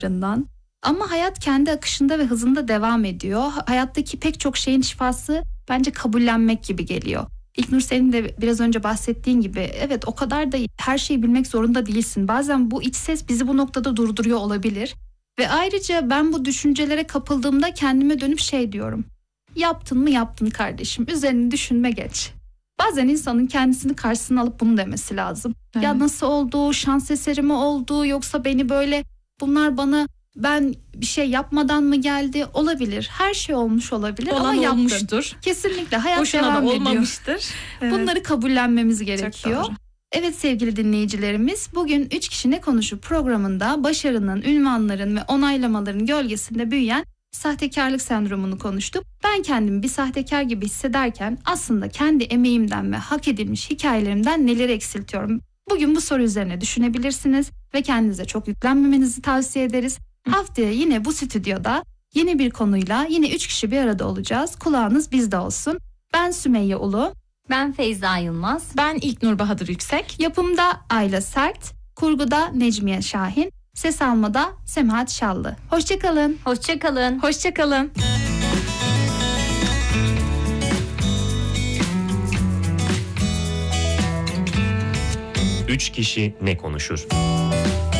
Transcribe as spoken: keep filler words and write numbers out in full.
Ama hayat kendi akışında ve hızında devam ediyor. Hayattaki pek çok şeyin şifası bence kabullenmek gibi geliyor. İlknur, senin de biraz önce bahsettiğin gibi evet, o kadar da her şeyi bilmek zorunda değilsin. Bazen bu iç ses bizi bu noktada durduruyor olabilir. Ve ayrıca ben bu düşüncelere kapıldığımda kendime dönüp şey diyorum. Yaptın mı yaptın kardeşim, üzerine düşünme geç. Bazen insanın kendisini karşısına alıp bunu demesi lazım. Evet. Ya nasıl oldu, şans eseri mi oldu, yoksa beni böyle bunlar bana ben bir şey yapmadan mı geldi, olabilir. Her şey olmuş olabilir. Olan ama olmuştur. Yaptın. Kesinlikle hayat boşuna devam da ediyor. olmamıştır. Evet. Bunları kabullenmemiz gerekiyor. Evet sevgili dinleyicilerimiz, bugün Üç Kişi Ne Konuşur programında başarının, ünvanların ve onaylamaların gölgesinde büyüyen sahtekarlık sendromunu konuştuk. Ben kendimi bir sahtekar gibi hissederken aslında kendi emeğimden ve hak edilmiş hikayelerimden neleri eksiltiyorum? Bugün bu soru üzerine düşünebilirsiniz ve kendinize çok yüklenmemenizi tavsiye ederiz. Haftaya yine bu stüdyoda yeni bir konuyla yine üç kişi bir arada olacağız. Kulağınız bizde olsun. Ben Sümeyye Ulu. Ben Feyza Yılmaz. Ben İlknur Bahadır Yüksek. Yapımda Ayla Sert. Kurguda Necmiye Şahin. Ses almada Semahat Şallı. Hoşçakalın. Hoşçakalın. Hoşçakalın. Üç Kişi Ne Konuşur?